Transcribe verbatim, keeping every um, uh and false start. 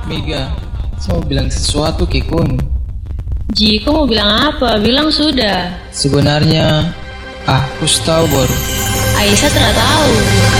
Mega, saya mau bilang sesuatu ke Kun. Ji, kau mau bilang apa? Bilang sudah. Sebenarnya, ah, aku tahu baru. Aisyah tidak tahu.